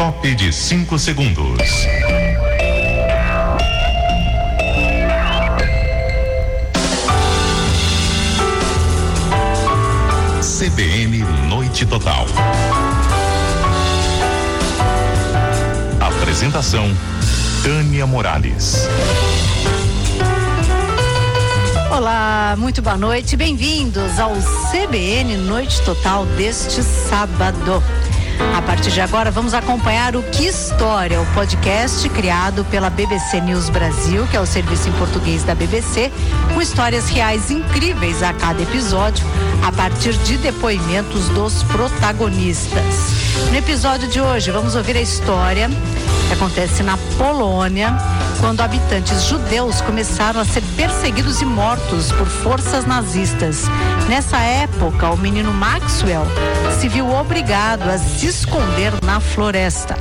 Top de 5 segundos. CBN Noite Total. Apresentação: Tânia Morales. Olá, muito boa noite, bem-vindos ao CBN Noite Total deste sábado. A partir de agora vamos acompanhar o Que História, o podcast criado pela BBC News Brasil, que é o serviço em português da BBC, com histórias reais incríveis a cada episódio, a partir de depoimentos dos protagonistas. No episódio de hoje vamos ouvir a história que acontece na Polônia, quando habitantes judeus começaram a ser perseguidos e mortos por forças nazistas. Nessa época, o menino Maxwell se viu obrigado a se esconder na floresta.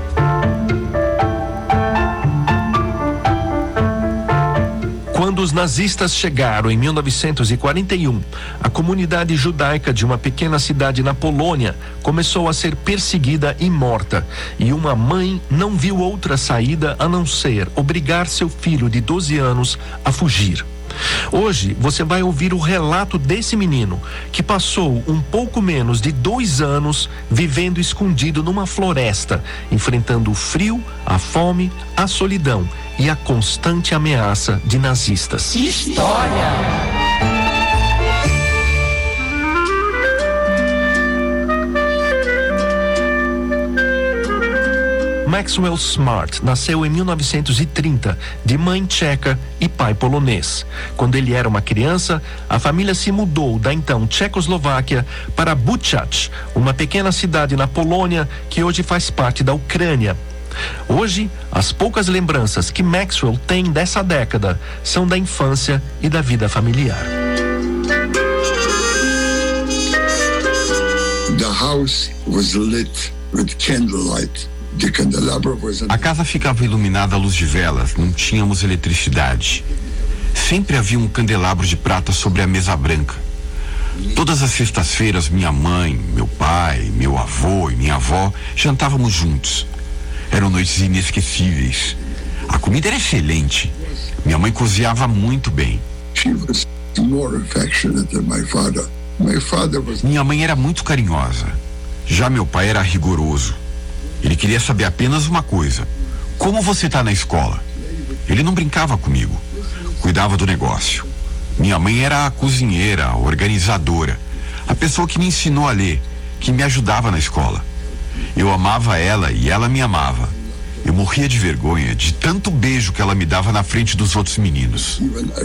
Quando os nazistas chegaram em 1941, a comunidade judaica de uma pequena cidade na Polônia começou a ser perseguida e morta, e uma mãe não viu outra saída a não ser obrigar seu filho de 12 anos a fugir. Hoje você vai ouvir o relato desse menino que passou um pouco menos de 2 anos vivendo escondido numa floresta, enfrentando o frio, a fome, a solidão e a constante ameaça de nazistas. História! Maxwell Smart nasceu em 1930, de mãe tcheca e pai polonês. Quando ele era uma criança, a família se mudou da então Tchecoslováquia para Buchach, uma pequena cidade na Polônia que hoje faz parte da Ucrânia. Hoje, as poucas lembranças que Maxwell tem dessa década são da infância e da vida familiar. The house was lit with candlelight. A casa ficava iluminada à luz de velas, não tínhamos eletricidade. Sempre havia um candelabro de prata sobre a mesa branca. Todas as sextas-feiras, minha mãe, meu pai, meu avô e minha avó jantávamos juntos. Eram noites inesquecíveis. A comida era excelente. Minha mãe cozinhava muito bem. Minha mãe era muito carinhosa. Já meu pai era rigoroso. Ele queria saber apenas uma coisa: como você está na escola? Ele não brincava comigo, cuidava do negócio. Minha mãe era a cozinheira, a organizadora, a pessoa que me ensinou a ler, que me ajudava na escola. Eu amava ela e ela me amava. Eu morria de vergonha de tanto beijo que ela me dava na frente dos outros meninos.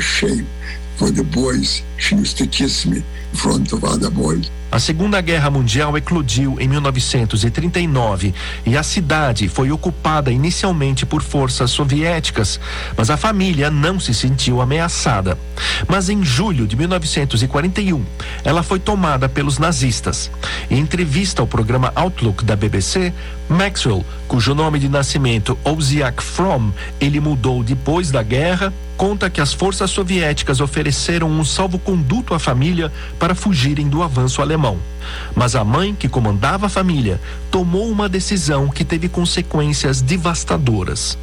A Segunda Guerra Mundial eclodiu em 1939 e a cidade foi ocupada inicialmente por forças soviéticas, mas a família não se sentiu ameaçada. Mas em julho de 1941, ela foi tomada pelos nazistas. Em entrevista ao programa Outlook da BBC, Maxwell, cujo nome de nascimento Osiak Fromm ele mudou depois da guerra, conta que as forças soviéticas ofereceram um salvo-conduto à família para fugirem do avanço alemão. Mas a mãe, que comandava a família, tomou uma decisão que teve consequências devastadoras.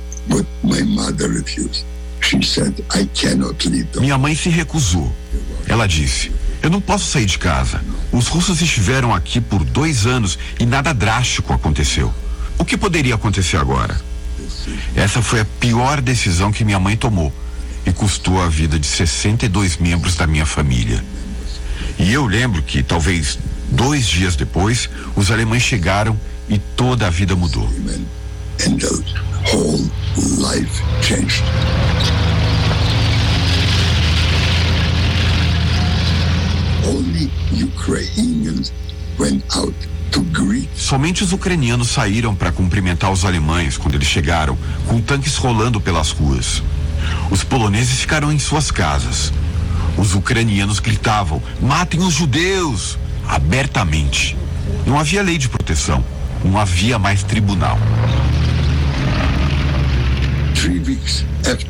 Minha mãe se recusou. Ela disse: eu não posso sair de casa. Os russos estiveram aqui por 2 anos e nada drástico aconteceu. O que poderia acontecer agora? Essa foi a pior decisão que minha mãe tomou e custou a vida de 62 membros da minha família. E eu lembro que, talvez 2 dias depois, os alemães chegaram e toda a vida mudou. And the whole life changed. Only Ukrainians went out to greet. Somente os ucranianos saíram para cumprimentar os alemães quando eles chegaram, com tanques rolando pelas ruas. Os poloneses ficaram em suas casas. Os ucranianos gritavam: matem os judeus! Abertamente. Não havia lei de proteção. Não havia mais tribunal.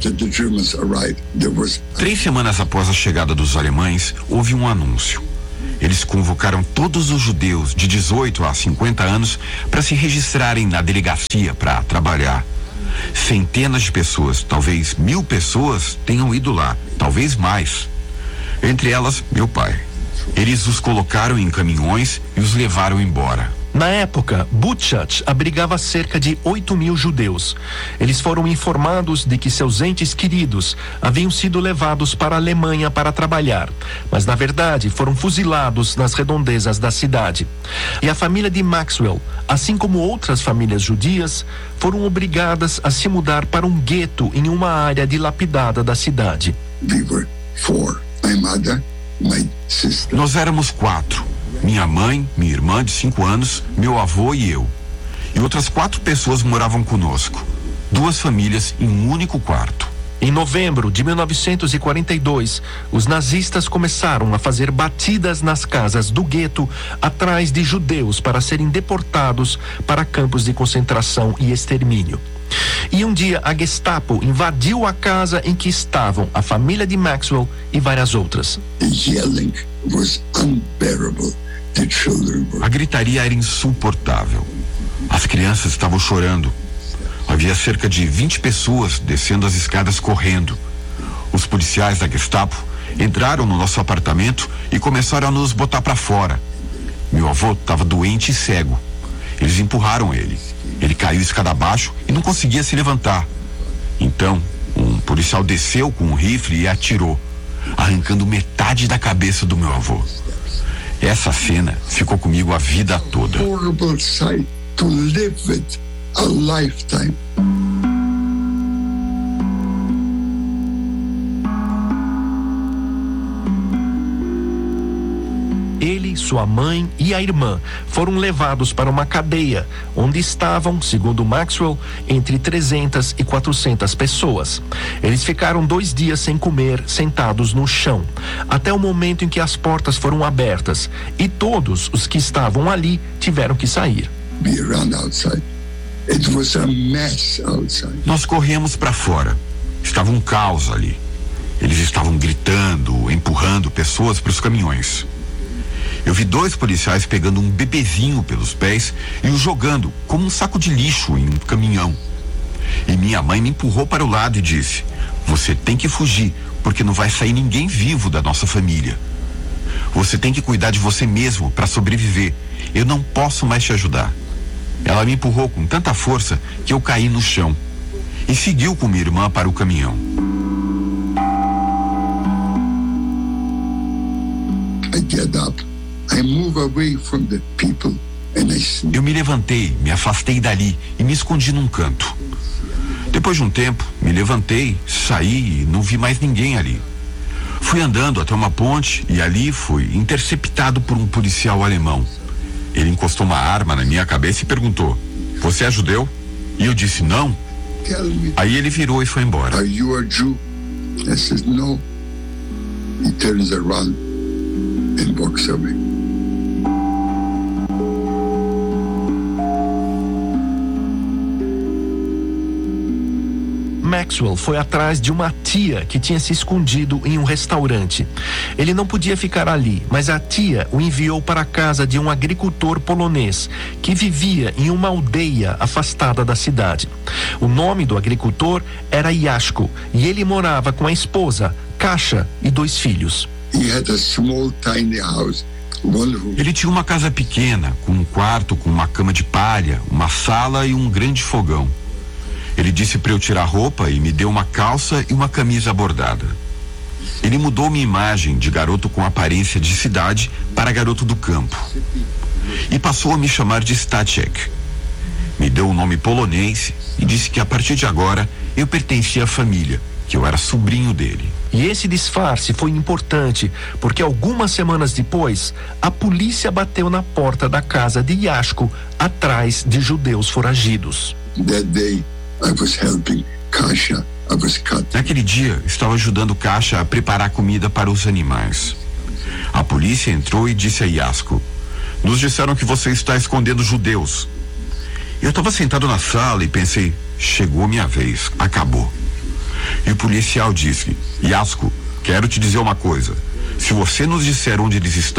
3 semanas após a chegada dos alemães, houve um anúncio. Eles convocaram todos os judeus de 18 a 50 anos para se registrarem na delegacia para trabalhar. Centenas de pessoas, talvez 1000 pessoas, tenham ido lá, talvez mais. Entre elas, meu pai. Eles os colocaram em caminhões e os levaram embora. Na época, Butchach abrigava cerca de 8.000 judeus. Eles foram informados de que seus entes queridos haviam sido levados para a Alemanha para trabalhar, mas na verdade foram fuzilados nas redondezas da cidade. E a família de Maxwell, assim como outras famílias judias, foram obrigadas a se mudar para um gueto em uma área dilapidada da cidade. We were 4. My mother, my sister. Nós éramos 4. Minha mãe, minha irmã de 5 anos, meu avô e eu. E outras 4 pessoas moravam conosco. 2 famílias em um único quarto. Em novembro de 1942, os nazistas começaram a fazer batidas nas casas do gueto atrás de judeus para serem deportados para campos de concentração e extermínio. E um dia a Gestapo invadiu a casa em que estavam a família de Maxwell e várias outras. The yelling was unbearable. The children were... A gritaria era insuportável. As crianças estavam chorando. Havia cerca de 20 pessoas descendo as escadas correndo. Os policiais da Gestapo entraram no nosso apartamento e começaram a nos botar para fora. Meu avô estava doente e cego. Eles empurraram ele. Ele caiu escada abaixo e não conseguia se levantar. Então, um policial desceu com um rifle e atirou, arrancando metade da cabeça do meu avô. Essa cena ficou comigo a vida toda. Horrible sight to live with a lifetime. Ele, sua mãe e a irmã foram levados para uma cadeia, onde estavam, segundo Maxwell, entre 300 e 400 pessoas. Eles ficaram 2 dias sem comer, sentados no chão, até o momento em que as portas foram abertas, e todos os que estavam ali tiveram que sair. We ran outside. It was a mess outside. Nós corremos para fora. Estava um caos ali. Eles estavam gritando, empurrando pessoas para os caminhões. Eu vi 2 policiais pegando um bebezinho pelos pés e o jogando como um saco de lixo em um caminhão. E minha mãe me empurrou para o lado e disse: "Você tem que fugir, porque não vai sair ninguém vivo da nossa família. Você tem que cuidar de você mesmo para sobreviver. Eu não posso mais te ajudar." Ela me empurrou com tanta força que eu caí no chão e seguiu com minha irmã para o caminhão. I get up. I move away from the people and I sneak. Eu me levantei, me afastei dali e me escondi num canto. Depois de um tempo, me levantei, saí e não vi mais ninguém ali. Fui andando até uma ponte e ali fui interceptado por um policial alemão. Ele encostou uma arma na minha cabeça e perguntou: "Você é judeu?" E eu disse: "Não." Tell me, Aí ele virou e foi embora. are you a Jew? I said, no. He turns around and walks away. Maxwell foi atrás de uma tia que tinha se escondido em um restaurante. Ele não podia ficar ali, mas a tia o enviou para a casa de um agricultor polonês que vivia em uma aldeia afastada da cidade. O nome do agricultor era Jasko e ele morava com a esposa, Kasia, e 2 filhos. He had a small, tiny house, 1 room. Ele tinha uma casa pequena, com um quarto, com uma cama de palha, uma sala e um grande fogão. Ele disse para eu tirar a roupa e me deu uma calça e uma camisa bordada. Ele mudou minha imagem de garoto com aparência de cidade para garoto do campo. E passou a me chamar de Stasiek. Me deu um nome polonês e disse que a partir de agora eu pertencia à família, que eu era sobrinho dele. E esse disfarce foi importante, porque algumas semanas depois, a polícia bateu na porta da casa de Jasko, atrás de judeus foragidos. That day, I was helping Kasia. I was cutting. Naquele dia, estava ajudando Kasia a preparar comida para os animais. A polícia entrou e disse a Jasko: "Nos disseram que você está escondendo judeus." Eu estava sentado na sala e pensei: chegou minha vez, acabou. E o policial disse: "Jasko, quero te dizer uma coisa. Se você nos disser onde eles estão,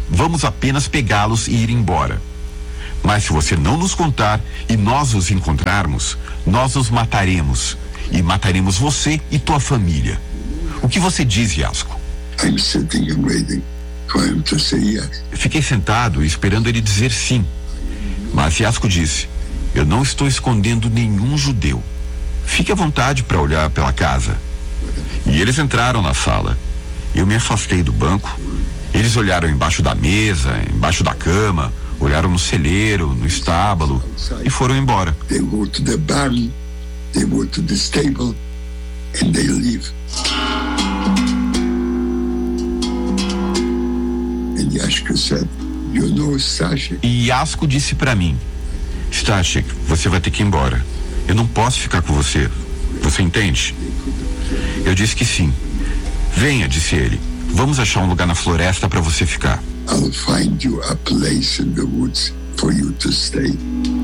vamos apenas pegá-los e ir embora. Mas se você não nos contar e nós os encontrarmos, nós os mataremos. E mataremos você e tua família. O que você diz, Iasko? I'm sitting and waiting for him to say yes. Fiquei sentado esperando ele dizer sim. Mas Iasko disse: eu não estou escondendo nenhum judeu. Fique à vontade para olhar pela casa. E eles entraram na sala. Eu me afastei do banco. Eles olharam embaixo da mesa, embaixo da cama, olharam no celeiro, no estábulo e foram embora. They go to the barn, they go to the stable, and they leave. And Yashka said, you know, Stashek. E Iasko disse para mim: Stashek, você vai ter que ir embora. Eu não posso ficar com você. Você entende? Eu disse que sim. Venha, disse ele. Vamos achar um lugar na floresta para você ficar. I'll find you a place in the woods for you to stay.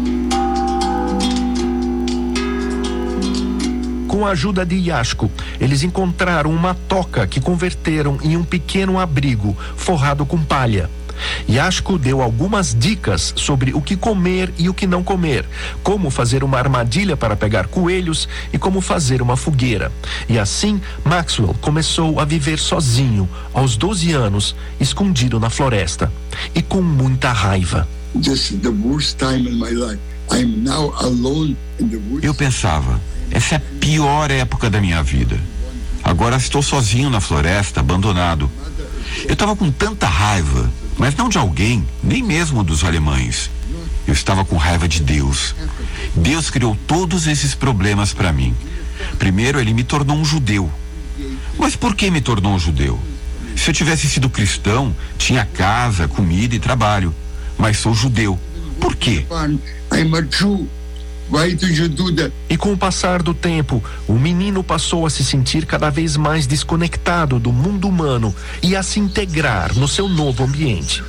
Com a ajuda de Iasko, eles encontraram uma toca que converteram em um pequeno abrigo forrado com palha. Iasko deu algumas dicas sobre o que comer e o que não comer, como fazer uma armadilha para pegar coelhos e como fazer uma fogueira. E assim, Maxwell começou a viver sozinho, aos 12 anos, escondido na floresta, e com muita raiva. This is the worst time in my life. I'm now alone in the woods. Eu pensava, essa é a pior época da minha vida. Agora estou sozinho na floresta, abandonado. Eu estava com tanta raiva, mas não de alguém, nem mesmo dos alemães. Eu estava com raiva de Deus. Deus criou todos esses problemas para mim. Primeiro, ele me tornou um judeu. Mas por que me tornou um judeu? Se eu tivesse sido cristão, tinha casa, comida e trabalho. Mas sou judeu. Por quê? I'm a Jew. Why do you do that? E com o passar do tempo, o menino passou a se sentir cada vez mais desconectado do mundo humano e a se integrar no seu novo ambiente.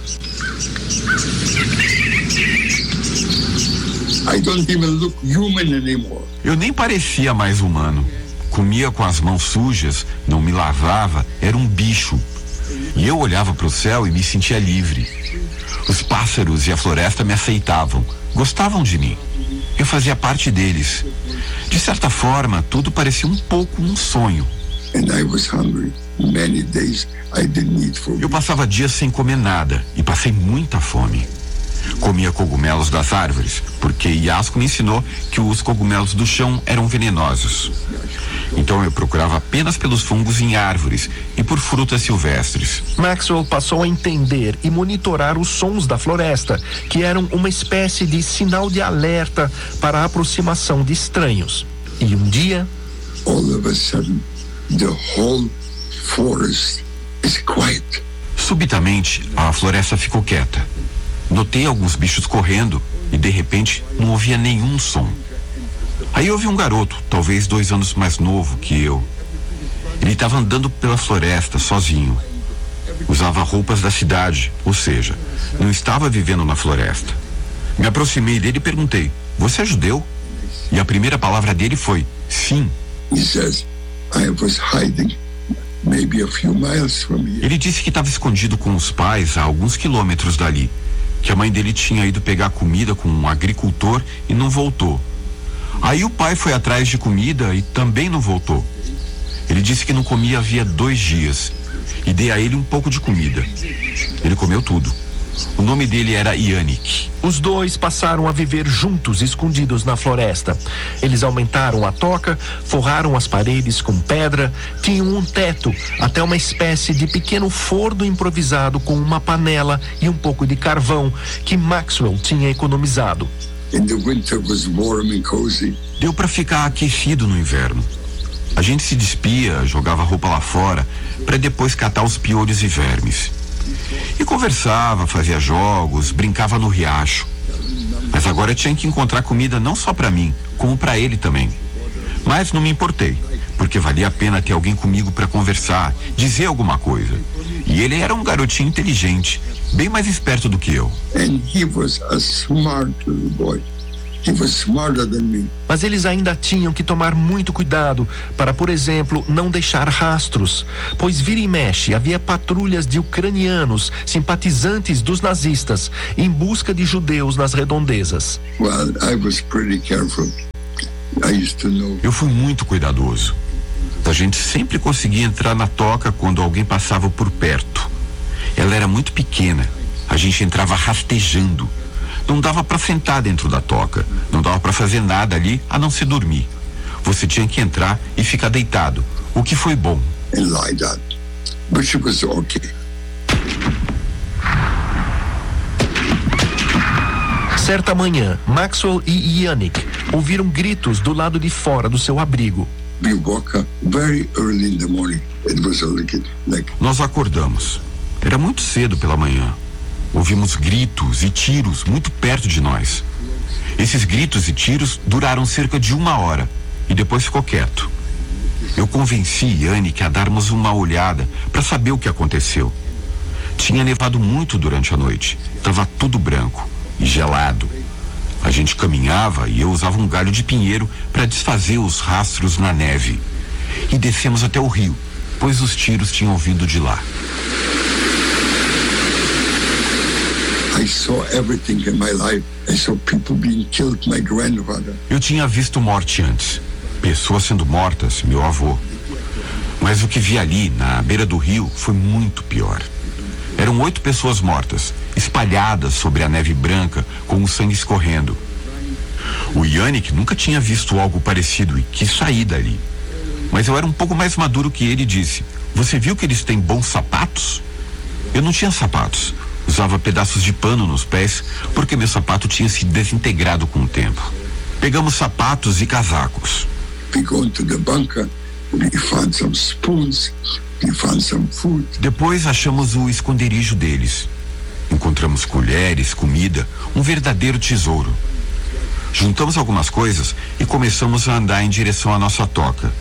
I don't even look human anymore. Eu nem parecia mais humano. Comia com as mãos sujas, não me lavava, era um bicho. E eu olhava para o céu e me sentia livre. Os pássaros e a floresta me aceitavam, gostavam de mim. Eu fazia parte deles. De certa forma, tudo parecia um pouco um sonho. And I was hungry. Many days I didn't eat for Eu passava dias sem comer nada e passei muita fome. Comia cogumelos das árvores, porque Iasko me ensinou que os cogumelos do chão eram venenosos. Então eu procurava apenas pelos fungos em árvores e por frutas silvestres. Maxwell passou a entender e monitorar os sons da floresta, que eram uma espécie de sinal de alerta para a aproximação de estranhos. E um dia, all of a sudden, the whole forest is quiet. Subitamente, a floresta ficou quieta. Notei alguns bichos correndo e de repente não ouvia nenhum som. Aí eu vi um garoto, talvez 2 anos mais novo que eu. Ele estava andando pela floresta sozinho. Usava roupas da cidade, ou seja, não estava vivendo na floresta. Me aproximei dele e perguntei: você é judeu? E a primeira palavra dele foi: sim. He says, I was hiding maybe a few miles from here. Ele disse que estava escondido com os pais a alguns quilômetros dali, que a mãe dele tinha ido pegar comida com um agricultor e não voltou. Aí o pai foi atrás de comida e também não voltou. Ele disse que não comia havia 2 dias e dei a ele um pouco de comida. Ele comeu tudo. O nome dele era Yannick. os dois passaram a viver juntos, escondidos na floresta. Eles aumentaram a toca, forraram as paredes com pedra, tinham um teto, até uma espécie de pequeno forno improvisado com uma panela e um pouco de carvão que Maxwell tinha economizado. Deu para ficar aquecido no inverno. A gente se despia, jogava roupa lá fora, para depois catar os piolhos e vermes. E conversava, fazia jogos, brincava no riacho. Mas agora eu tinha que encontrar comida não só para mim, como para ele também. Mas não me importei, porque valia a pena ter alguém comigo para conversar, dizer alguma coisa. E ele era um garotinho inteligente, bem mais esperto do que eu. And he was a smart little boy. He was smarter than me. Mas eles ainda tinham que tomar muito cuidado para, por exemplo, não deixar rastros, pois vira e mexe havia patrulhas de ucranianos, simpatizantes dos nazistas, em busca de judeus nas redondezas. Well, I was pretty careful. I used to know. Eu fui muito cuidadoso. A gente sempre conseguia entrar na toca quando alguém passava por perto. Ela era muito pequena. A gente entrava rastejando. Não dava para sentar dentro da toca. Não dava para fazer nada ali a não ser dormir. Você tinha que entrar e ficar deitado, o que foi bom. And lie down. But she was okay. Certa manhã, Maxwell e Yannick ouviram gritos do lado de fora do seu abrigo. We woke up very early in the morning. It was like Nós acordamos. Era muito cedo pela manhã. Ouvimos gritos e tiros muito perto de nós. Esses gritos e tiros duraram cerca de 1 hora e depois ficou quieto. Eu convenci Yannick a darmos uma olhada para saber o que aconteceu. Tinha nevado muito durante a noite. Estava tudo branco e gelado. A gente caminhava e eu usava um galho de pinheiro para desfazer os rastros na neve. E descemos até o rio, pois os tiros tinham vindo de lá. I saw everything in my life. I saw people being killed, my grandfather. Eu tinha visto morte antes. Pessoas sendo mortas, meu avô. Mas o que vi ali, na beira do rio, foi muito pior. Eram 8 pessoas mortas, espalhadas sobre a neve branca, com o sangue escorrendo. O Yannick nunca tinha visto algo parecido e quis sair dali. Mas eu era um pouco mais maduro que ele e disse: "Você viu que eles têm bons sapatos?" Eu não tinha sapatos. Usava pedaços de pano nos pés, porque meu sapato tinha se desintegrado com o tempo. Pegamos sapatos e casacos. We go into the bunker. We found some spoons. We found some food. Depois achamos o esconderijo deles. Encontramos colheres, comida, um verdadeiro tesouro. Juntamos algumas coisas e começamos a andar em direção à nossa toca.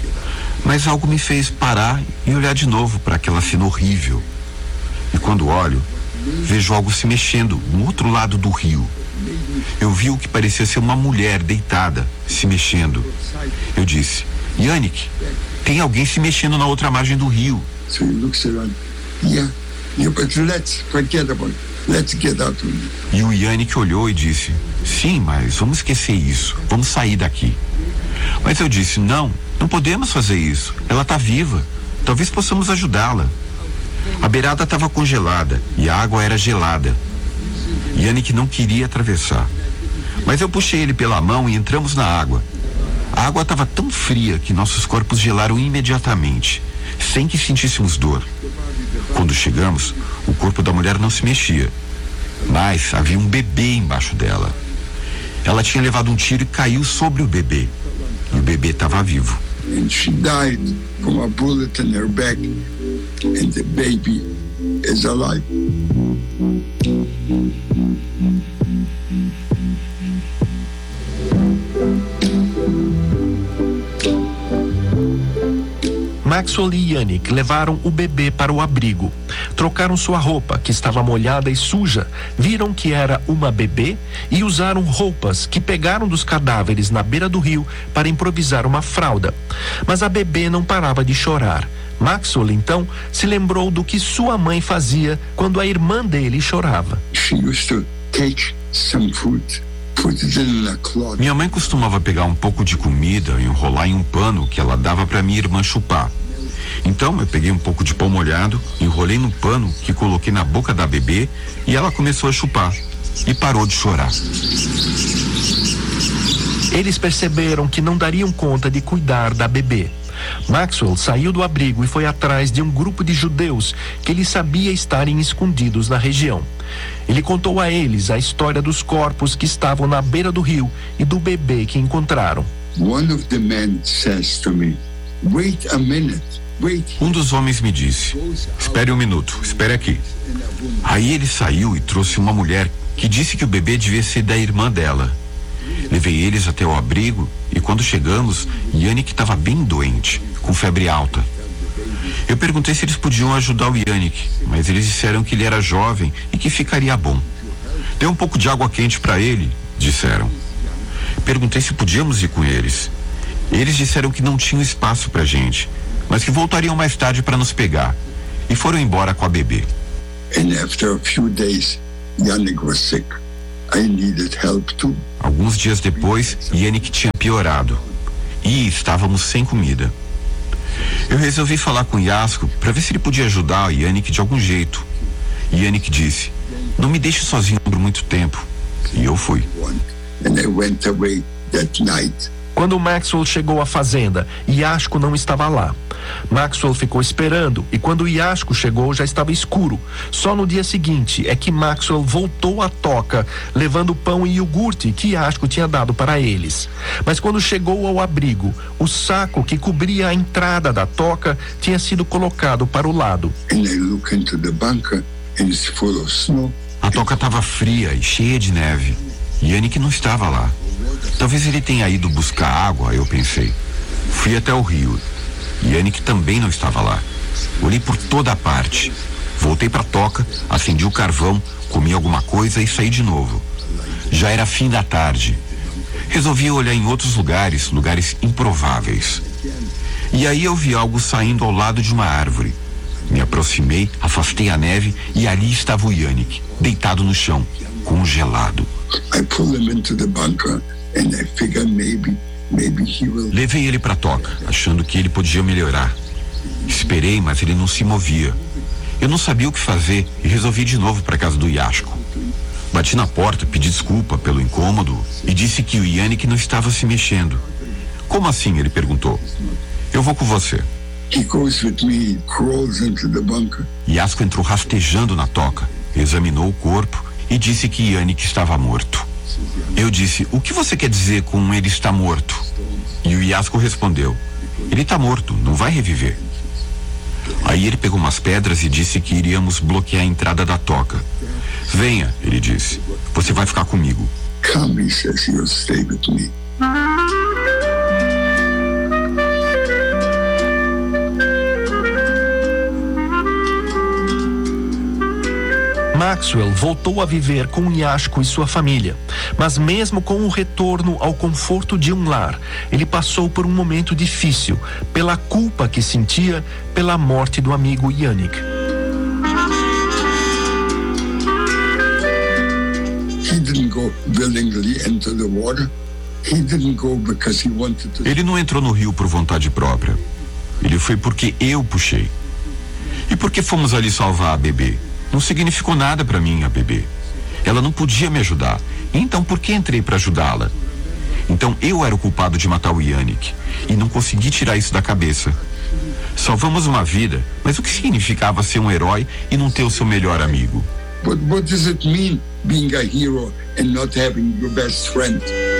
Mas algo me fez parar e olhar de novo para aquela cena horrível. E quando olho, vejo algo se mexendo no outro lado do rio. Eu vi o que parecia ser uma mulher deitada, se mexendo. Eu disse: "Yannick, tem alguém se mexendo na outra margem do rio." So he looks around. Yeah, but let's forget about it. Let's get out of here. E o Yannick olhou e disse: "Sim, mas vamos esquecer isso. Vamos sair daqui." Mas eu disse: Não podemos fazer isso. Ela está viva. Talvez possamos ajudá-la." A beirada estava congelada e a água era gelada. Yannick não queria atravessar. Mas eu puxei ele pela mão e entramos na água. A água estava tão fria que nossos corpos gelaram imediatamente, sem que sentíssemos dor. Quando chegamos, o corpo da mulher não se mexia, mas havia um bebê embaixo dela. Ela tinha levado um tiro e caiu sobre o bebê. E o bebê estava vivo. And she died from a bullet in her back. And the baby is alive. Maxwell e Yannick levaram o bebê para o abrigo. Trocaram sua roupa, que estava molhada e suja, viram que era uma bebê e usaram roupas que pegaram dos cadáveres na beira do rio para improvisar uma fralda. Mas a bebê não parava de chorar. Maxwell, então, se lembrou do que sua mãe fazia quando a irmã dele chorava. She used to take some food, put it in a cloth. Minha mãe costumava pegar um pouco de comida e enrolar em um pano que ela dava para minha irmã chupar. Então eu peguei um pouco de pão molhado, enrolei no pano que coloquei na boca da bebê e ela começou a chupar e parou de chorar. Eles perceberam que não dariam conta de cuidar da bebê. Maxwell saiu do abrigo e foi atrás de um grupo de judeus que ele sabia estarem escondidos na região. Ele contou a eles a história dos corpos que estavam na beira do rio e do bebê que encontraram. One of the men says to me, "Wait a minute, wait." Um dos homens me disse: "Espere um minuto, espere aqui." Aí ele saiu e trouxe uma mulher que disse que o bebê devia ser da irmã dela. Levei eles até o abrigo e quando chegamos, Yannick estava bem doente, com febre alta. Eu perguntei se eles podiam ajudar o Yannick, mas eles disseram que ele era jovem e que ficaria bom. "Dê um pouco de água quente para ele", disseram. Perguntei se podíamos ir com eles. Eles disseram que não tinham espaço pra gente, mas que voltariam mais tarde para nos pegar. E foram embora com a bebê. And after a few days, Yannick was sick. I needed help too. Alguns dias depois, Yannick tinha piorado. E estávamos sem comida. Eu resolvi falar com Jasko para ver se ele podia ajudar a Yannick de algum jeito. Yannick disse: não me deixe sozinho por muito tempo. E eu fui. And I went away that night. Quando Maxwell chegou à fazenda, Jasko não estava lá. Maxwell ficou esperando e quando Jasko chegou já estava escuro. Só no dia seguinte é que Maxwell voltou à toca, levando pão e iogurte que Jasko tinha dado para eles. Mas quando chegou ao abrigo, o saco que cobria a entrada da toca tinha sido colocado para o lado. And I look into the bunker and it's full of snow. A toca estava fria e cheia de neve. Yannick não estava lá. Talvez ele tenha ido buscar água, eu pensei. Fui até o rio. Yannick também não estava lá. Olhei por toda parte. Voltei para a toca, acendi o carvão, comi alguma coisa e saí de novo. Já era fim da tarde. Resolvi olhar em outros lugares improváveis. E aí eu vi algo saindo ao lado de uma árvore. Me aproximei, afastei a neve e ali estava o Yannick, deitado no chão, congelado. I pulled him into the bunker and I figured maybe he will. Levei ele para a toca, achando que ele podia melhorar. Esperei, mas ele não se movia. Eu não sabia o que fazer e resolvi ir de novo para casa do Jasko. Bati na porta, pedi desculpa pelo incômodo e disse que o Yannick não estava se mexendo. Como assim? Ele perguntou. Eu vou com você. He goes with me, he crawls into the bunker. Jasko entrou rastejando na toca, examinou o corpo e disse que Yannick estava morto. Eu disse: o que você quer dizer com ele está morto? E o Jasko respondeu: ele está morto, não vai reviver. Aí ele pegou umas pedras e disse que iríamos bloquear a entrada da toca. Venha, ele disse, você vai ficar comigo. Come, he says, you'll stay with me. Maxwell voltou a viver com Jasko e sua família, mas mesmo com o retorno ao conforto de um lar, ele passou por um momento difícil, pela culpa que sentia pela morte do amigo Yannick. He didn't go willingly into the water. He didn't go because he wanted to. Ele não entrou no rio por vontade própria. Ele foi porque eu puxei. E porque fomos ali salvar a bebê. Não significou nada para mim a bebê. Ela não podia me ajudar. Então por que entrei para ajudá-la? Então eu era o culpado de matar o Yannick. E não consegui tirar isso da cabeça. Salvamos uma vida, mas o que significava ser um herói e não ter o seu melhor amigo? But what does it mean being a hero and not having your best friend?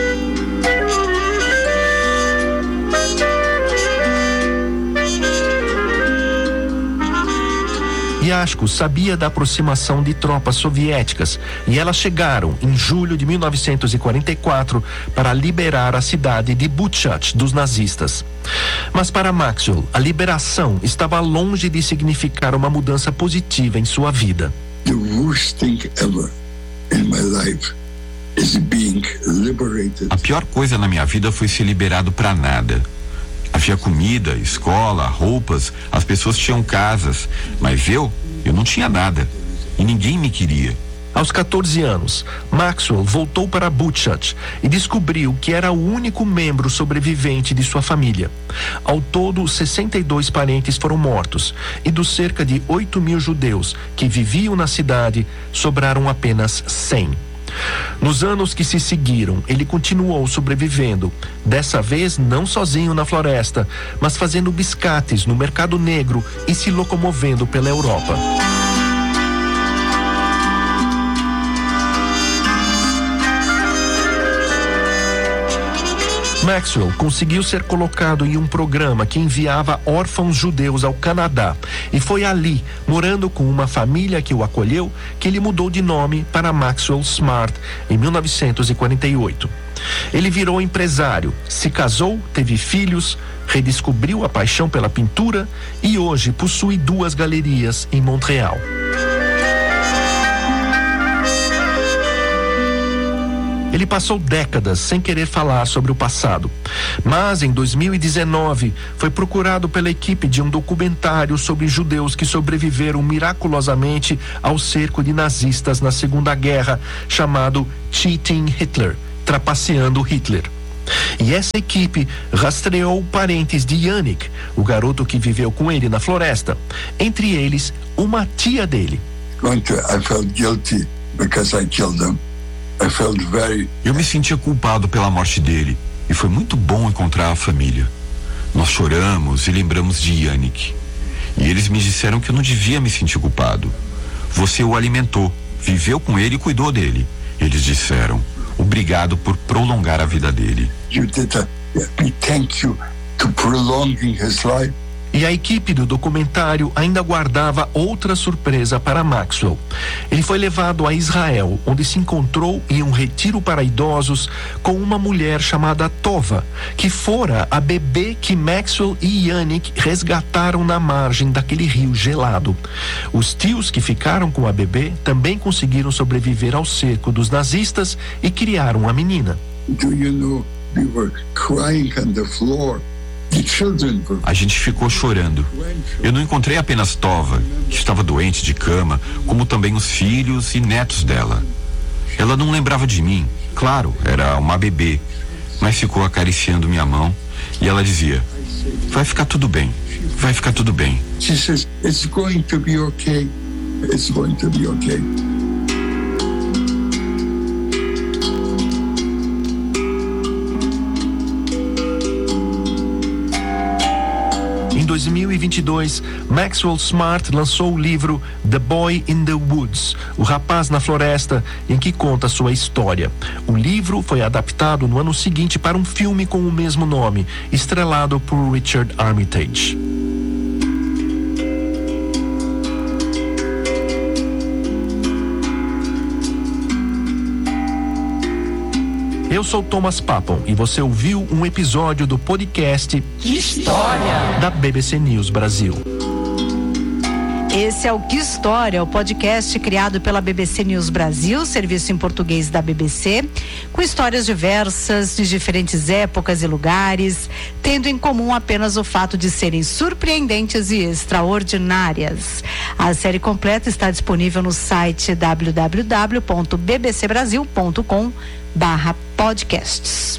Jasko sabia da aproximação de tropas soviéticas e elas chegaram em julho de 1944 para liberar a cidade de Buchach dos nazistas. Mas para Maxwell, a liberação estava longe de significar uma mudança positiva em sua vida. The worst thing ever in my life is being liberated. A pior coisa na minha vida foi ser liberado para nada. Havia comida, escola, roupas, as pessoas tinham casas, mas eu não tinha nada e ninguém me queria. Aos 14 anos, Maxwell voltou para Buchach e descobriu que era o único membro sobrevivente de sua família. Ao todo, 62 parentes foram mortos e dos cerca de 8.000 judeus que viviam na cidade, sobraram apenas 100. Nos anos que se seguiram, ele continuou sobrevivendo, dessa vez não sozinho na floresta, mas fazendo biscates no mercado negro e se locomovendo pela Europa. Maxwell conseguiu ser colocado em um programa que enviava órfãos judeus ao Canadá e foi ali, morando com uma família que o acolheu, que ele mudou de nome para Maxwell Smart em 1948. Ele virou empresário, se casou, teve filhos, redescobriu a paixão pela pintura e hoje possui 2 galerias em Montreal. Ele passou décadas sem querer falar sobre o passado. Mas em 2019 foi procurado pela equipe de um documentário sobre judeus que sobreviveram miraculosamente ao cerco de nazistas na Segunda Guerra, chamado Cheating Hitler, trapaceando Hitler. E essa equipe rastreou parentes de Yannick, o garoto que viveu com ele na floresta. Entre eles, uma tia dele. I felt guilty because I killed them. Eu me sentia culpado pela morte dele e foi muito bom encontrar a família. Nós choramos e lembramos de Yannick. E eles me disseram que eu não devia me sentir culpado. Você o alimentou, viveu com ele e cuidou dele. Eles disseram, obrigado por prolongar a vida dele. Thank you to prolonging his life. E a equipe do documentário ainda guardava outra surpresa para Maxwell. Ele foi levado a Israel, onde se encontrou em um retiro para idosos com uma mulher chamada Tova, que fora a bebê que Maxwell e Yannick resgataram na margem daquele rio gelado. Os tios que ficaram com a bebê também conseguiram sobreviver ao cerco dos nazistas e criaram a menina. Do you know, we were crying on the floor. A gente ficou chorando. Eu não encontrei apenas Tova, que estava doente de cama, como também os filhos e netos dela. Ela não lembrava de mim, claro, era uma bebê, mas ficou acariciando minha mão e ela dizia, vai ficar tudo bem, vai ficar tudo bem. She says, it's going to be okay, it's going to be okay. Em 2022, Maxwell Smart lançou o livro The Boy in the Woods, O Rapaz na Floresta, em que conta sua história. O livro foi adaptado no ano seguinte para um filme com o mesmo nome, estrelado por Richard Armitage. Eu sou Thomas Papon e você ouviu um episódio do podcast Que História da BBC News Brasil. Esse é o Que História, o podcast criado pela BBC News Brasil, serviço em português da BBC, com histórias diversas de diferentes épocas e lugares, tendo em comum apenas o fato de serem surpreendentes e extraordinárias. A série completa está disponível no site www.bbcbrasil.com/podcasts.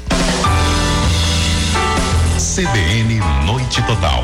CBN Noite Total.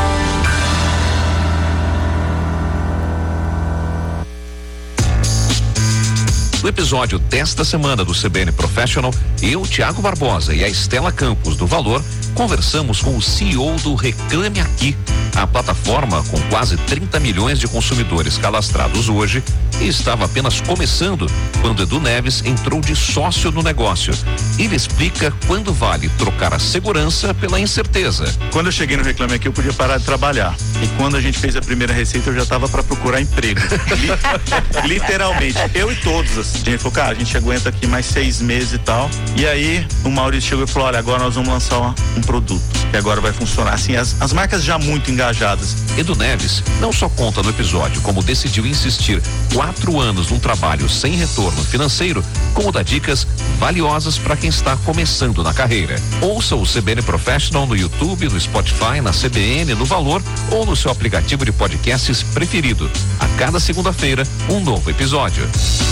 No episódio desta semana do CBN Professional, eu, Tiago Barbosa e a Estela Campos do Valor conversamos com o CEO do Reclame Aqui, a plataforma com quase 30 milhões de consumidores cadastrados hoje e estava apenas começando quando Edu Neves entrou de sócio no negócio. Ele explica quando vale trocar a segurança pela incerteza. Quando eu cheguei no Reclame Aqui, eu podia parar de trabalhar. E quando a gente fez a primeira receita, eu já estava para procurar emprego. Literalmente. Eu e todos, assim. A gente falou, cara, a gente aguenta aqui mais 6 meses e tal. E aí, o Maurício chegou e falou, olha, agora nós vamos lançar um produto que agora vai funcionar. Assim, as marcas já muito engajadas. Edu Neves não só conta no episódio como decidiu insistir 4 anos num trabalho sem retorno financeiro, como dá dicas valiosas para quem está começando na carreira. Ouça o CBN Professional no YouTube, no Spotify, na CBN, no Valor ou no seu aplicativo de podcasts preferido. A cada segunda-feira, um novo episódio.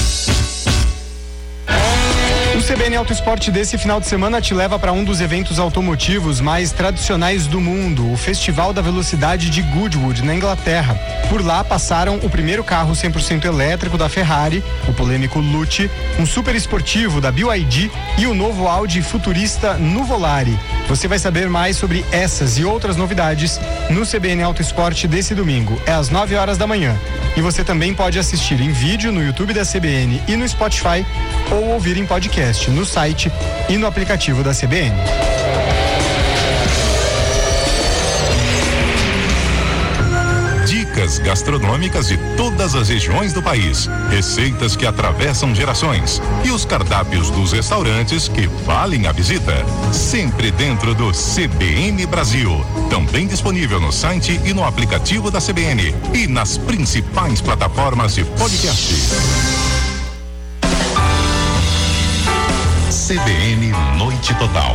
O CBN Auto Esporte desse final de semana te leva para um dos eventos automotivos mais tradicionais do mundo, o Festival da Velocidade de Goodwood, na Inglaterra. Por lá passaram o primeiro carro 100% elétrico da Ferrari, o polêmico Lucci, um super esportivo da BYD e o novo Audi futurista Nuvolari. Você vai saber mais sobre essas e outras novidades no CBN Auto Esporte desse domingo. É às 9 horas da manhã. E você também pode assistir em vídeo no YouTube da CBN e no Spotify ou ouvir em podcast no site e no aplicativo da CBN. Dicas gastronômicas de todas as regiões do país, receitas que atravessam gerações e os cardápios dos restaurantes que valem a visita. Sempre dentro do CBN Brasil. Também disponível no site e no aplicativo da CBN e nas principais plataformas de podcast. CBN Noite Total.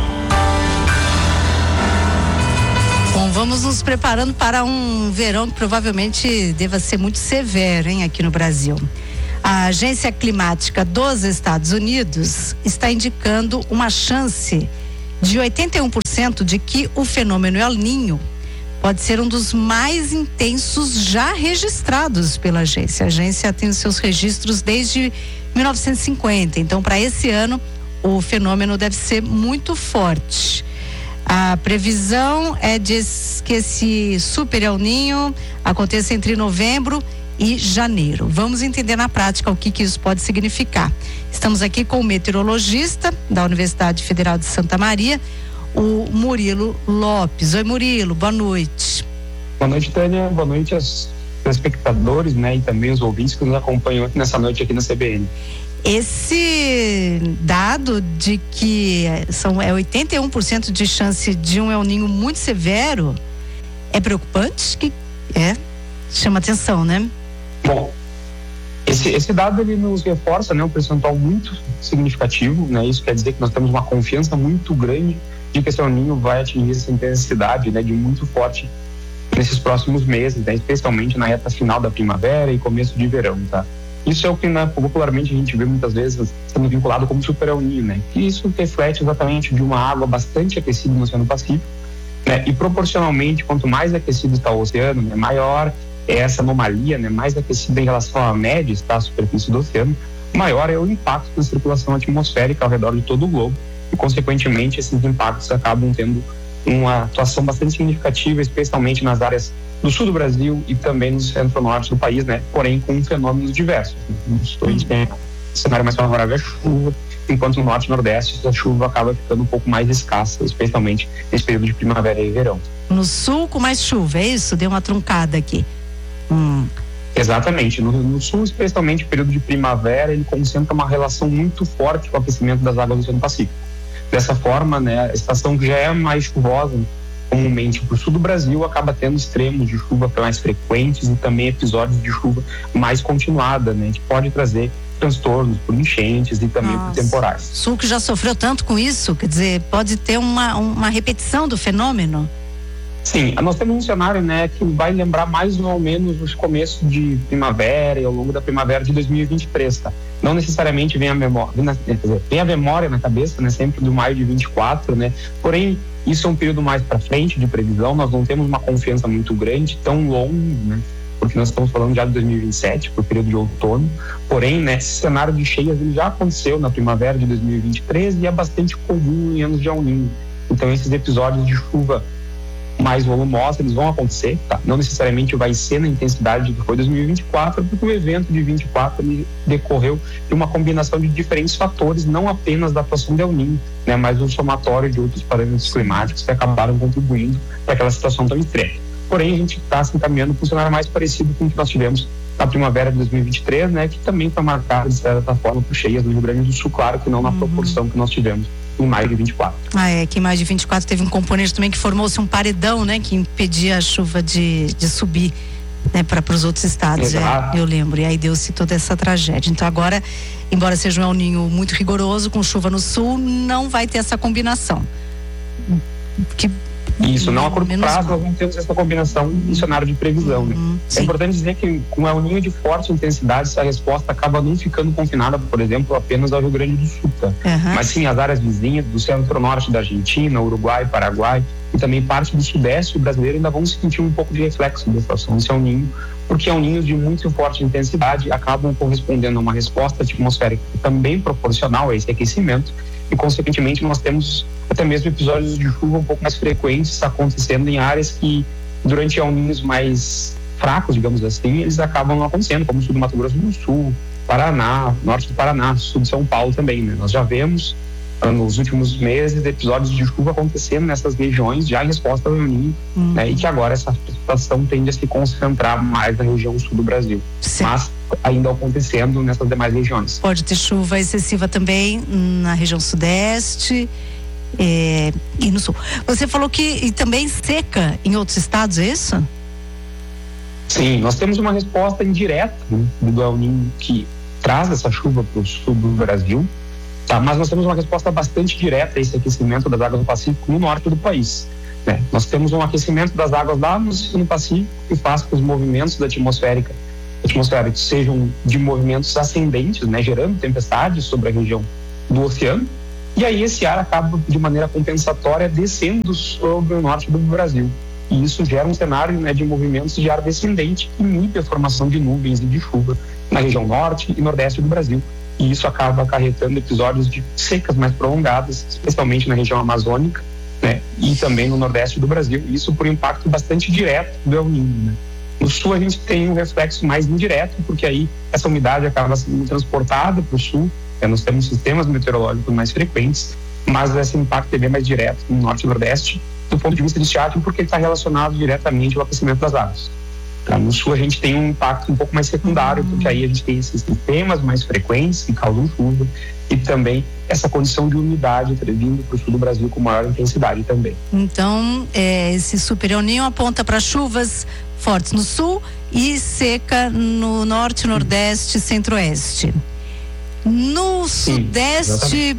Bom, vamos nos preparando para um verão que provavelmente deva ser muito severo, hein, aqui no Brasil. A Agência Climática dos Estados Unidos está indicando uma chance de 81% de que o fenômeno El Niño pode ser um dos mais intensos já registrados pela agência. A agência tem os seus registros desde 1950. Então, para esse ano, o fenômeno deve ser muito forte. A previsão é de que esse super El Niño aconteça entre novembro e janeiro. Vamos entender na prática o que isso pode significar. Estamos aqui com o meteorologista da Universidade Federal de Santa Maria, o Murilo Lopes. Oi, Murilo, boa noite. Boa noite, Tânia. Boa noite aos espectadores, né, e também os ouvintes que nos acompanham nessa noite aqui na CBN. Esse dado de que é 81% de chance de um El Niño muito severo é preocupante? Chama atenção, né? Bom, esse dado ele nos reforça, né, um percentual muito significativo, né? Isso quer dizer que nós temos uma confiança muito grande de que esse El Niño vai atingir essa intensidade, né, de muito forte nesses próximos meses, né, especialmente na reta final da primavera e começo de verão, tá? Isso é o que, né, popularmente a gente vê muitas vezes sendo vinculado como super El Niño, né? E isso reflete exatamente de uma água bastante aquecida no Oceano Pacífico, né? E proporcionalmente, quanto mais aquecido está o oceano, né, maior é essa anomalia, né, mais aquecida em relação à média está a superfície do oceano, maior é o impacto na circulação atmosférica ao redor de todo o globo. E, consequentemente, esses impactos acabam tendo uma atuação bastante significativa, especialmente nas áreas do sul do Brasil e também no centro-norte do país, né? Porém, com fenômenos diversos. Nos dois tem cenário mais favorável à chuva, enquanto no norte e nordeste a chuva acaba ficando um pouco mais escassa, especialmente nesse período de primavera e verão. No sul com mais chuva, é isso? Deu uma truncada aqui. Exatamente. No sul, especialmente, o período de primavera, ele concentra uma relação muito forte com o aquecimento das águas do Oceano Pacífico. Dessa forma, né, a estação que já é mais chuvosa, comumente para o sul do Brasil, acaba tendo extremos de chuva mais frequentes e também episódios de chuva mais continuada, né, que pode trazer transtornos por enchentes e também por temporais. Sul que já sofreu tanto com isso, quer dizer, pode ter uma repetição do fenômeno? Sim, nós temos um cenário, né, que vai lembrar mais ou menos os começos de primavera e ao longo da primavera de 2023, tá? Não necessariamente vem a memória na cabeça, né, sempre do maio de 24, né? Porém, isso é um período mais para frente de previsão, nós não temos uma confiança muito grande, tão longo, né? Porque nós estamos falando já de 2027, para o período de outono. Porém, né, esse cenário de cheias ele já aconteceu na primavera de 2023 e é bastante comum em anos de El Niño. Então, esses episódios de chuva mais volumosa, eles vão acontecer, tá? Não necessariamente vai ser na intensidade que foi 2024, porque o evento de 24 ele decorreu de uma combinação de diferentes fatores, não apenas da atuação de El Niño, né, mas um somatório de outros parâmetros climáticos que acabaram contribuindo para aquela situação tão extrema. Porém, a gente está se encaminhando para um cenário mais parecido com o que nós tivemos na primavera de 2023, né, que também foi marcado de certa forma por cheias no Rio Grande do Sul, claro que não na proporção que nós tivemos em maio de 24. Que em maio de 24 teve um componente também que formou-se um paredão, né, que impedia a chuva de subir, né, para os outros estados. Eu lembro, e aí deu-se toda essa tragédia. Então agora, embora seja um El Niño muito rigoroso, com chuva no sul, não vai ter essa combinação. Isso, não a curto prazo, nós não temos essa combinação no cenário de previsão, né? É importante dizer que com El Niño de forte intensidade, essa resposta acaba não ficando confinada, por exemplo, apenas ao Rio Grande do Sul, tá? Mas sim as áreas vizinhas do centro-norte da Argentina, Uruguai, Paraguai e também parte do sudeste brasileiro ainda vão sentir um pouco de reflexo da situação desse El Niño, porque El Niños de muito forte intensidade acabam correspondendo a uma resposta atmosférica também proporcional a esse aquecimento e, consequentemente, nós temos até mesmo episódios de chuva um pouco mais frequentes acontecendo em áreas que, durante El Niños mais fracos, digamos assim, eles acabam não acontecendo, como o sul do Mato Grosso do Sul, Paraná, norte do Paraná, sul de São Paulo também, né? Nós já vemos nos últimos meses episódios de chuva acontecendo nessas regiões já em resposta ao El Niño, né? E que agora essa situação tende a se concentrar mais na região sul do Brasil, mas ainda acontecendo nessas demais regiões. Pode ter chuva excessiva também na região sudeste e no sul. Você falou que também seca em outros estados, é isso? Sim, nós temos uma resposta indireta, né, do El Niño que traz essa chuva para o sul do Brasil, Tá, mas nós temos uma resposta bastante direta a esse aquecimento das águas do Pacífico no norte do país. Né? Nós temos um aquecimento das águas lá no Pacífico que faz com que os movimentos da atmosfera sejam de movimentos ascendentes, né? Gerando tempestades sobre a região do oceano. E aí esse ar acaba de maneira compensatória descendo sobre o norte do Brasil. E isso gera um cenário, né, de movimentos de ar descendente que inibe a formação de nuvens e de chuva na região norte e nordeste do Brasil. E isso acaba acarretando episódios de secas mais prolongadas, especialmente na região amazônica, né, e também no nordeste do Brasil. Isso por impacto bastante direto do El Niño, né. No sul a gente tem um reflexo mais indireto, porque aí essa umidade acaba sendo transportada para o sul. Nós temos sistemas meteorológicos mais frequentes, mas esse impacto é bem mais direto no norte e nordeste, do ponto de vista de estiagem, porque ele está relacionado diretamente ao aquecimento das águas. Tá? No sul a gente tem um impacto um pouco mais secundário, porque aí a gente tem esses sistemas mais frequentes que causam chuva e também essa condição de umidade vindo para o sul do Brasil com maior intensidade também. Então, esse Super El Niño aponta para chuvas fortes no sul e seca no norte, nordeste e centro-oeste. No sudeste,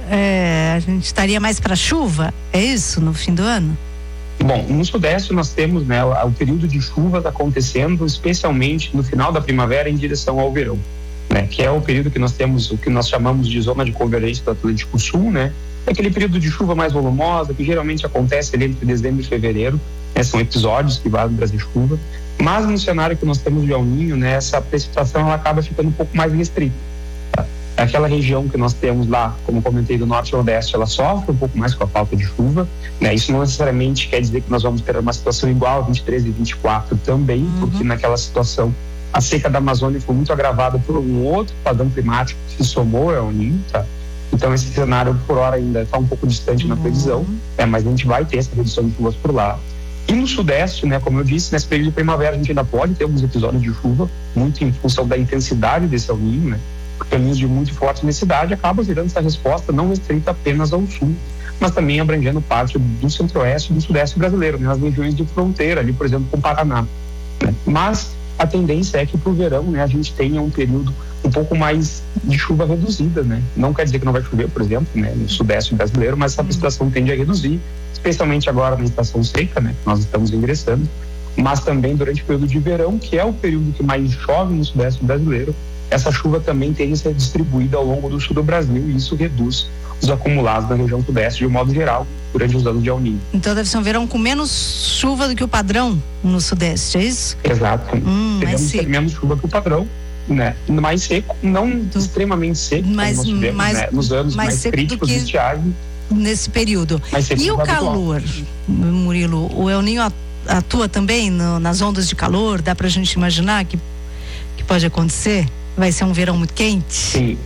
a gente estaria mais para chuva? É isso, no fim do ano? Bom, no sudeste nós temos, né, o período de chuvas acontecendo especialmente no final da primavera em direção ao verão, né, que é o período que nós temos, o que nós chamamos de zona de convergência do Atlântico Sul, né, é aquele período de chuva mais volumosa que geralmente acontece ali entre dezembro e fevereiro, né, são episódios que vão trazer chuva, mas no cenário que nós temos de El Niño, né, essa precipitação ela acaba ficando um pouco mais restrita. Aquela região que nós temos lá, como comentei, do norte e nordeste, ela sofre um pouco mais com a falta de chuva, né? Isso não necessariamente quer dizer que nós vamos ter uma situação igual a 23 e 24 também, porque naquela situação a seca da Amazônia foi muito agravada por um outro padrão climático que se somou ao El Niño, tá? Então esse cenário por hora ainda está um pouco distante na previsão, mas a gente vai ter essa redução de chuvas por lá. E no sudeste, né, como eu disse, nesse período de primavera a gente ainda pode ter alguns episódios de chuva, muito em função da intensidade desse El Niño, né? Caminhos de muito forte intensidade acaba gerando essa resposta não restrita apenas ao sul, mas também abrangendo parte do centro-oeste e do sudeste brasileiro, né, nas regiões de fronteira, ali, por exemplo, com o Paraná. Né? Mas a tendência é que para o verão, né, a gente tenha um período um pouco mais de chuva reduzida, né? Não quer dizer que não vai chover, por exemplo, né, no sudeste brasileiro, mas essa precipitação tende a reduzir, especialmente agora na estação seca, né, que nós estamos ingressando, mas também durante o período de verão, que é o período que mais chove no sudeste brasileiro. Essa chuva também tende a ser distribuída ao longo do sul do Brasil e isso reduz os acumulados na região sudeste de um modo geral durante os anos de El Niño. Então deve ser um verão com menos chuva do que o padrão no sudeste, é isso? Exato. Devemos ter menos chuva que o padrão, né? Mais seco, não extremamente seco, mas como nós tivemos, né? Nos anos mais críticos de estiagem. Nesse período. E o calor, Murilo? O El Niño atua também nas ondas de calor? Dá pra gente imaginar que pode acontecer? Vai ser um verão muito quente? Sim.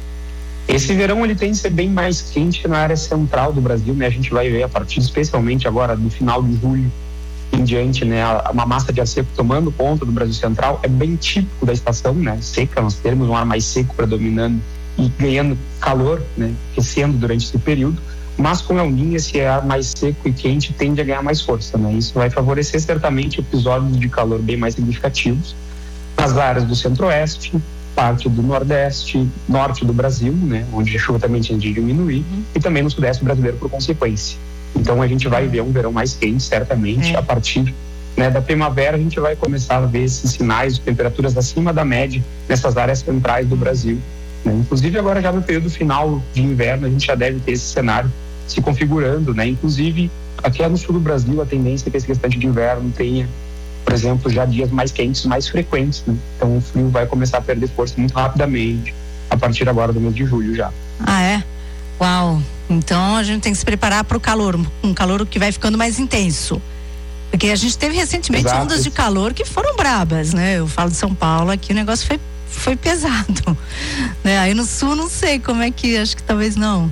Esse verão ele tem que ser bem mais quente na área central do Brasil, né? A gente vai ver a partir, especialmente agora do final de julho em diante, né? Uma massa de ar seco tomando conta do Brasil Central é bem típico da estação, né? Seca, nós termos um ar mais seco predominando e ganhando calor, né? Aquecendo durante esse período. Mas com El Niño, esse ar mais seco e quente tende a ganhar mais força, né? Isso vai favorecer certamente episódios de calor bem mais significativos nas áreas do centro-oeste, parte do nordeste, norte do Brasil, né, onde a chuva também tende a diminuir, e também no sudeste brasileiro por consequência. Então a gente vai ver um verão mais quente, certamente, a partir, né, da primavera a gente vai começar a ver esses sinais de temperaturas acima da média nessas áreas centrais do Brasil. Né? Inclusive agora já no período final de inverno a gente já deve ter esse cenário se configurando, né? Inclusive aqui no sul do Brasil a tendência é que esse restante de inverno tenha, por exemplo, já dias mais quentes, mais frequentes, né? Então o frio vai começar a perder força muito rapidamente a partir agora do mês de julho já. Ah, é? Uau! Então a gente tem que se preparar para o calor, um calor que vai ficando mais intenso. Porque a gente teve recentemente ondas de calor que foram brabas, né? Eu falo de São Paulo, aqui o negócio foi pesado, né? Aí no sul não sei como é que, acho que talvez não.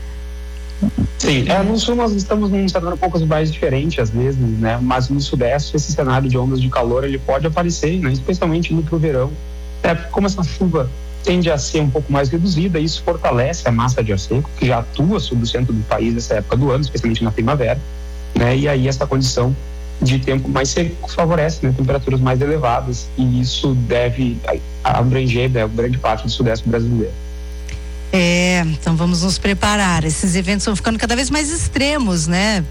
Sim, no sul nós estamos num cenário um pouco mais diferente às vezes, né? Mas no sudeste esse cenário de ondas de calor ele pode aparecer, né? Especialmente no verão, como essa chuva tende a ser um pouco mais reduzida, isso fortalece a massa de ar seco que já atua sobre o centro do país nessa época do ano, especialmente na primavera, né? E aí essa condição de tempo mais seco favorece, né, temperaturas mais elevadas e isso deve abranger, né, grande parte do sudeste brasileiro. Então vamos nos preparar. Esses eventos vão ficando cada vez mais extremos, né?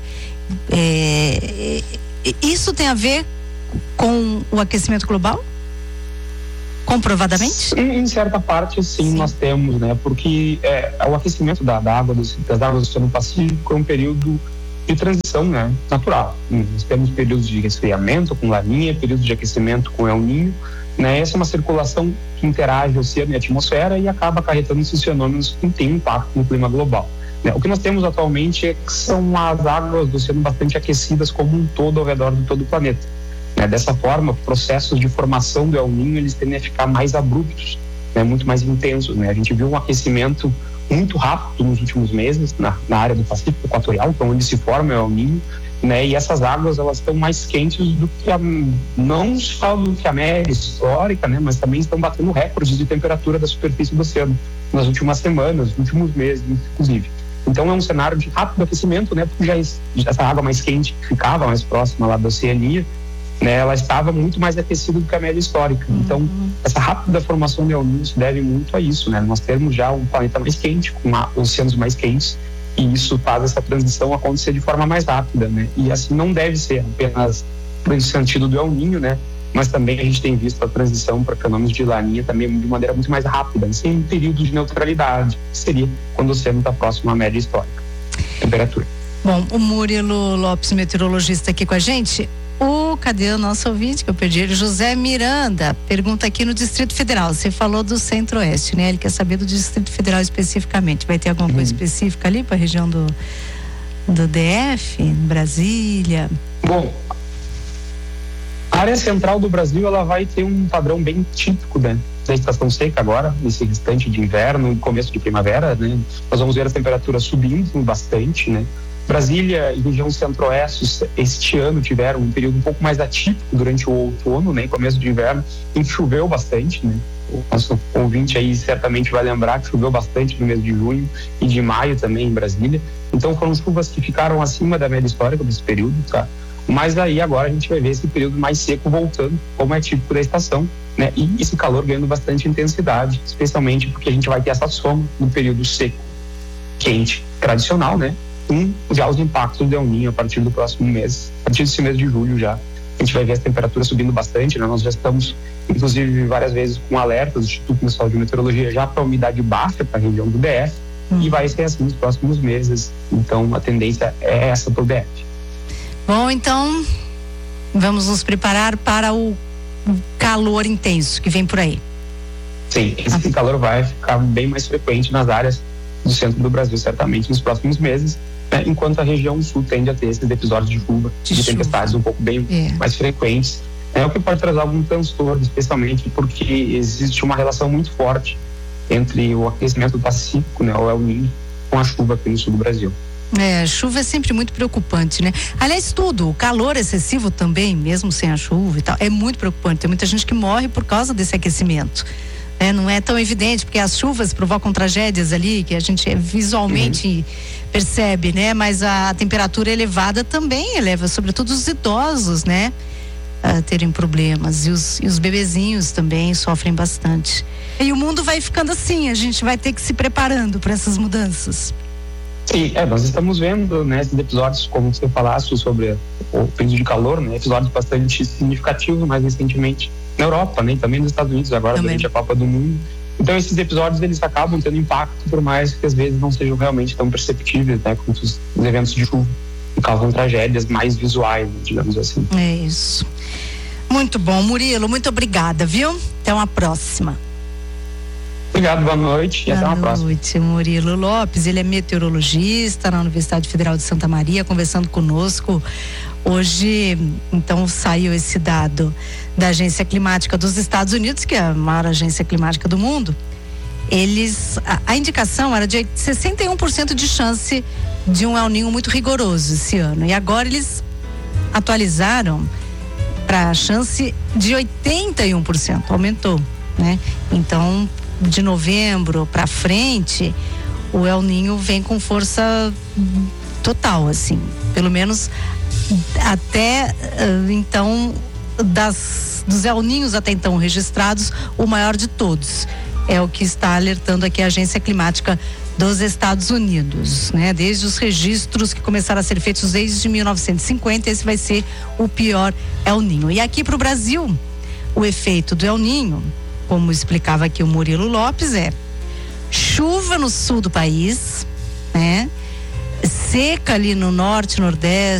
Isso tem a ver com o aquecimento global? Comprovadamente? Em certa parte, sim. Nós temos, né? Porque o aquecimento das águas do Oceano Pacífico é um período de transição, né? Natural. Nós temos períodos de resfriamento com Laninha, períodos de aquecimento com El Niño, né? Essa é uma circulação que interage o oceano e a atmosfera e acaba acarretando esses fenômenos que têm impacto no clima global. O que nós temos atualmente são as águas do oceano bastante aquecidas como um todo ao redor de todo o planeta. Dessa forma, processos de formação do El Niño eles tendem a ficar mais abruptos, muito mais intensos. A gente viu um aquecimento muito rápido nos últimos meses na área do Pacífico Equatorial, que é onde se forma o El Niño, e essas águas elas estão mais quentes do que não só do que a média histórica, mas também estão batendo recordes de temperatura da superfície do oceano nas últimas semanas, nos últimos meses, inclusive. Então é um cenário de rápido aquecimento, porque já essa água mais quente que ficava mais próxima lá da Oceania, ela estava muito mais aquecida do que a média histórica. Então, essa rápida formação de El Niño se deve muito a isso, Nós temos já um planeta mais quente, com oceanos mais quentes, e isso faz essa transição acontecer de forma mais rápida, E assim não deve ser apenas no sentido do El Niño, mas também a gente tem visto a transição para fenômenos de Laninha também de maneira muito mais rápida, sem um período de neutralidade, que seria quando o oceano está próximo à média histórica. Temperatura. Bom, o Murilo Lopes, meteorologista, aqui com a gente. Cadê o nosso ouvinte que eu perdi? Ele, José Miranda, pergunta aqui no Distrito Federal. Você falou do Centro-Oeste, Ele quer saber do Distrito Federal especificamente. Vai ter alguma coisa específica ali para a região do DF, Brasília? Bom, a área central do Brasil ela vai ter um padrão bem típico, da estação seca agora, nesse restante de inverno e começo de primavera, Nós vamos ver as temperaturas subindo bastante, Brasília e região centro-oeste este ano tiveram um período um pouco mais atípico durante o outono, e começo de inverno, em que choveu bastante, O nosso ouvinte aí certamente vai lembrar que choveu bastante no mês de junho e de maio também em Brasília. Então foram chuvas que ficaram acima da média histórica desse período, Mas aí agora a gente vai ver esse período mais seco voltando, como é típico da estação, E esse calor ganhando bastante intensidade, especialmente porque a gente vai ter essa soma do período seco, quente, tradicional, já os impactos do El Niño a partir do próximo mês, a partir desse mês de julho já. A gente vai ver as temperaturas subindo bastante, Nós já estamos, inclusive, várias vezes com alertas do Instituto Nacional de Meteorologia já para a umidade baixa para a região do DF, e vai ser assim nos próximos meses. Então, a tendência é essa para o DF. Bom, então, vamos nos preparar para o calor intenso que vem por aí. Sim, esse calor vai ficar bem mais frequente nas áreas do centro do Brasil, certamente, nos próximos meses, enquanto a região sul tende a ter esses episódios de chuva, de tempestades um pouco bem mais frequentes. O que pode trazer algum transtorno, especialmente porque existe uma relação muito forte entre o aquecimento do Pacífico, o El Niño, com a chuva aqui no sul do Brasil. A chuva é sempre muito preocupante, Aliás, o calor excessivo também, mesmo sem a chuva e tal, é muito preocupante. Tem muita gente que morre por causa desse aquecimento. Não é tão evidente, porque as chuvas provocam tragédias ali, que a gente visualmente percebe, Mas a temperatura elevada também eleva, sobretudo os idosos, a terem problemas. E os bebezinhos também sofrem bastante. E o mundo vai ficando assim, a gente vai ter que se preparando para essas mudanças. Sim, nós estamos vendo, esses episódios, como você falasse sobre o período de calor, episódios bastante significativos mais recentemente na Europa, e também nos Estados Unidos agora, durante a Copa do Mundo. Então esses episódios eles acabam tendo impacto, por mais que às vezes não sejam realmente tão perceptíveis, como os eventos de chuva, que causam tragédias mais visuais, digamos assim. É isso. Muito bom, Murilo, muito obrigada, viu? Até uma próxima. Obrigado, boa noite e até uma próxima. Boa noite, Murilo Lopes, ele é meteorologista na Universidade Federal de Santa Maria, conversando conosco. Hoje, então, saiu esse dado da Agência Climática dos Estados Unidos, que é a maior agência climática do mundo. A indicação era de 61% de chance de um El Niño muito rigoroso esse ano. E agora eles atualizaram para a chance de 81%, aumentou, Então, de novembro para frente, o El Niño vem com força total, assim, pelo menos até então dos El Niños até então registrados, o maior de todos. É o que está alertando aqui a Agência Climática dos Estados Unidos, né? Desde os registros que começaram a ser feitos desde 1950, esse vai ser o pior El Niño. E aqui para o Brasil, o efeito do El Niño, como explicava aqui o Murilo Lopes, é chuva no sul do país, né? Seca ali no norte, nordeste,